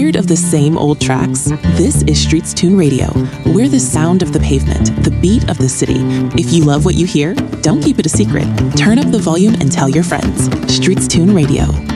Tired of the same old tracks? This is Streets Tune Radio. We're the sound of the pavement, the beat of the city. If you love what you hear, don't keep it a secret. Turn up the volume and tell your friends. Streets Tune Radio.